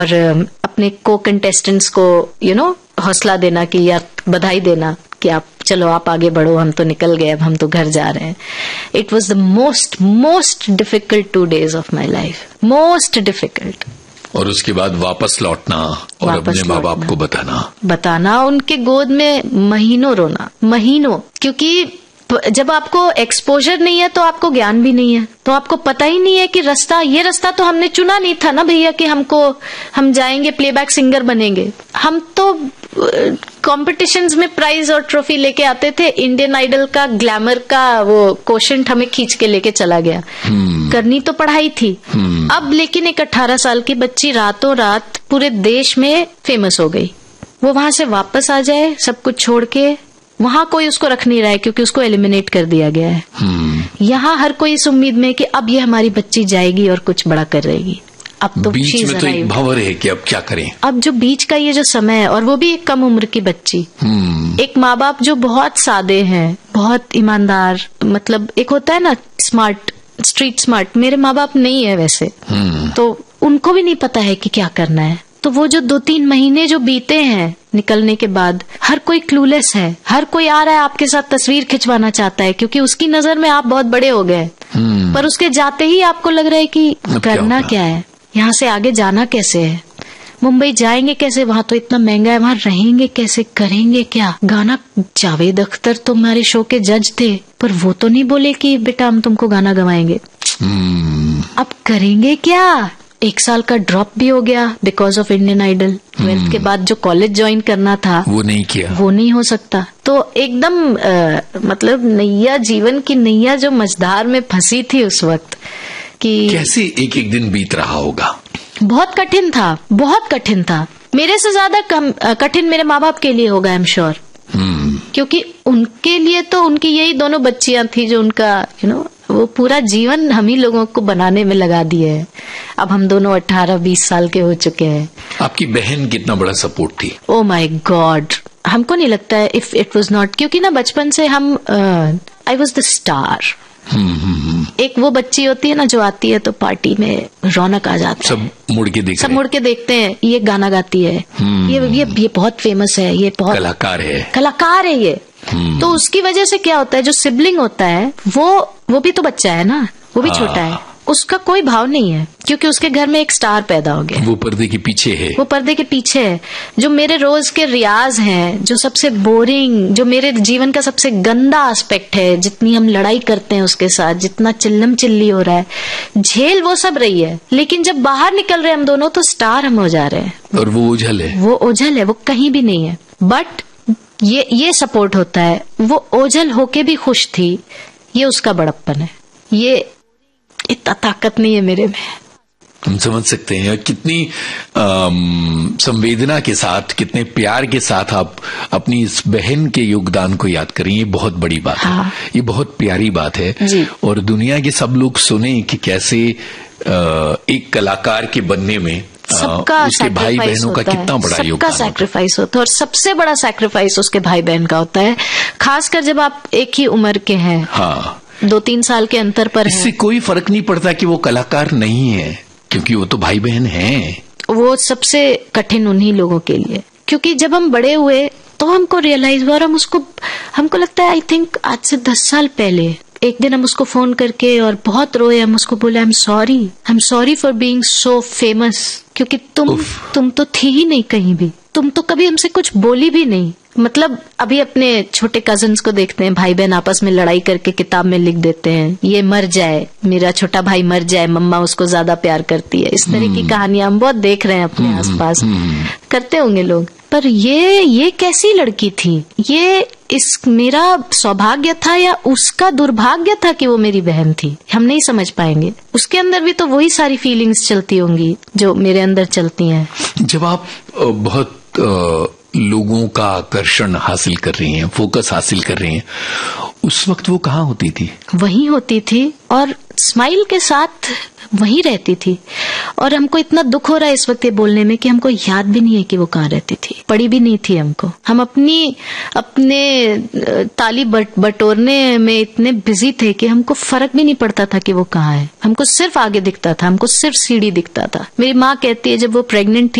और अपने को कंटेस्टेंट्स को हौसला देना कि या बधाई देना कि आप चलो आप आगे बढ़ो, हम तो निकल गए, अब हम तो घर जा रहे हैं. It was the most difficult 2 days of my life, most difficult. और उसके बाद वापस लौटना और अपने माँ बाप को बताना, उनके गोद में महीनों रोना, क्योंकि जब आपको एक्सपोजर नहीं है तो आपको ज्ञान भी नहीं है, तो आपको पता ही नहीं है कि ये रास्ता तो हमने चुना नहीं था ना भैया कि हम जाएंगे प्लेबैक सिंगर बनेंगे. हम तो कॉम्पिटिशन्स में प्राइज और ट्रॉफी लेके आते थे. इंडियन आइडल का ग्लैमर का वो कोशेंट हमें खींच के लेके चला गया. करनी तो पढ़ाई थी. अब लेकिन एक 18 साल की बच्ची रातों रात पूरे देश में फेमस हो गई. वो वहां से वापस आ जाए सब कुछ छोड़ के, वहां कोई उसको रख नहीं रहा है क्योंकि उसको एलिमिनेट कर दिया गया है. यहाँ हर कोई इस उम्मीद में कि अब ये हमारी बच्ची जाएगी और कुछ बड़ा कर रहेगी. अब तो बीच में तो एक भंवर है कि अब क्या करें. अब जो बीच का ये जो समय है, और वो भी एक कम उम्र की बच्ची, एक माँ बाप जो बहुत सादे हैं, बहुत ईमानदार, मतलब एक होता है ना स्मार्ट, स्ट्रीट स्मार्ट. मेरे माँ बाप नहीं है वैसे, तो उनको भी नहीं पता है कि क्या करना है. तो वो जो 2-3 महीने जो बीते हैं निकलने के बाद, हर कोई क्लूलेस है. हर कोई आ रहा है आपके साथ तस्वीर खिंचवाना चाहता है क्योंकि उसकी नजर में आप बहुत बड़े हो गए. पर उसके जाते ही आपको लग रहा है कि करना क्या है, यहाँ से आगे जाना कैसे है, मुंबई जाएंगे कैसे, वहां तो इतना महंगा है, वहां रहेंगे कैसे, करेंगे क्या. गाना, जावेद अख्तर तो हमारे शो के जज थे, पर वो तो नहीं बोले कि बेटा हम तुमको गाना गवाएंगे. अब करेंगे क्या. 1 साल का ड्रॉप भी हो गया because of Indian idol. 12th के बाद जो कॉलेज ज्वाइन करना था वो नहीं किया, वो नहीं हो सकता. तो एकदम मतलब नैया, जीवन की नैया जो मझधार में फंसी थी उस वक्त कि कैसे एक दिन बीत रहा होगा. बहुत कठिन था. मेरे से ज्यादा कठिन मेरे माँ बाप के लिए होगा, आई एम श्योर. क्योंकि उनके लिए तो उनकी यही दोनों बच्चियां थी जो उनका वो पूरा जीवन हम ही लोगों को बनाने में लगा दिए है. अब हम दोनों 18-20 साल के हो चुके हैं. आपकी बहन कितना बड़ा सपोर्ट थी. ओ माय गॉड, हमको नहीं लगता है इफ इट वाज नॉट, क्योंकि ना बचपन से हम आई वाज द स्टार. एक वो बच्ची होती है ना जो आती है तो पार्टी में रौनक आ जाती है, सब मुड़ के देखते हैं, ये गाना गाती है, ये बहुत फेमस है, ये बहुत कलाकार है ये. तो उसकी वजह से क्या होता है, जो सिबलिंग होता है वो भी तो बच्चा है ना, वो भी छोटा है, उसका कोई भाव नहीं है क्योंकि उसके घर में एक स्टार पैदा हो गया. वो पर्दे के पीछे है. जो मेरे रोज के रियाज हैं, जो सबसे बोरिंग, जो मेरे जीवन का सबसे गंदा एस्पेक्ट है, जितनी हम लड़ाई करते हैं उसके साथ, जितना चिल्लम चिल्ली हो रहा है, झेल वो सब रही है. लेकिन जब बाहर निकल रहे हैं हम दोनों तो स्टार हम हो जा रहे हैं. और वो ओझल है, वो कहीं भी नहीं है. बट ये सपोर्ट होता है. वो ओझल होके भी खुश थी, ये उसका बड़प्पन है. ये इतना ताकत नहीं है मेरे में. हम समझ सकते हैं कितनी संवेदना के साथ, कितने प्यार के साथ आप अपनी इस बहन के योगदान को याद करें. ये बहुत बड़ी बात है, ये बहुत प्यारी बात है. और दुनिया के सब लोग सुने कि कैसे एक कलाकार के बनने में सबका उसके भाई बहनों का कितना बड़ा योगदान, सबका सैक्रिफाइस होता है. और सबसे बड़ा सैक्रिफाइस उसके भाई बहन का होता है, खासकर जब आप एक ही उम्र के हैं. 2-3 साल के अंतर पर है. इससे कोई फर्क नहीं पड़ता कि वो कलाकार नहीं है, क्योंकि वो तो भाई बहन हैं. वो सबसे कठिन उन्हीं लोगों के लिए, क्योंकि जब हम बड़े हुए तो हमको रियलाइज हुआ, और हमको लगता है आई थिंक आज से 10 साल पहले एक दिन हम उसको फोन करके और बहुत रोए. हम उसको बोले I am sorry for being so famous, क्योंकि तुम तो थी ही नहीं कहीं भी, तुम तो कभी हमसे कुछ बोली भी नहीं. मतलब अभी अपने छोटे कजन्स को देखते हैं, भाई बहन आपस में लड़ाई करके किताब में लिख देते हैं, ये मर जाए, मेरा छोटा भाई मर जाए, मम्मा उसको ज्यादा प्यार करती है. इस तरह की कहानियां हम बहुत देख रहे हैं अपने आसपास. करते होंगे लोग. पर ये कैसी लड़की थी, ये मेरा सौभाग्य था या उसका दुर्भाग्य था कि वो मेरी बहन थी, हम नहीं समझ पाएंगे. उसके अंदर भी तो वही सारी फीलिंग्स चलती होंगी जो मेरे अंदर चलती हैं. जब आप बहुत लोगों का आकर्षण हासिल कर रही हैं, फोकस हासिल कर रही हैं, उस वक्त वो कहाँ होती थी? वहीं होती थी, और स्माइल के साथ वहीं रहती थी। और हमको इतना दुख हो रहा है इस वक्त ये बोलने में कि हमको याद भी नहीं है कि वो कहाँ रहती थी, पड़ी भी नहीं थी हमको। हम अपने ताली बटोरने में इतने बिजी थे कि हमको फर्क भी नहीं पड़ता था कि वो कहाँ है। हमको सिर्फ आगे दिखता था, हमको सिर्फ सीढ़ी दिखता था। मेरी माँ कहती है जब वो प्रेग्नेंट थी